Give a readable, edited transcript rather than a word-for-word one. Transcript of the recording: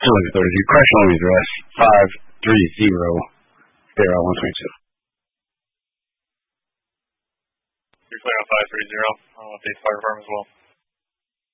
232. Crash only address 530 122. You're clear on 530. I'll update the fire department as well.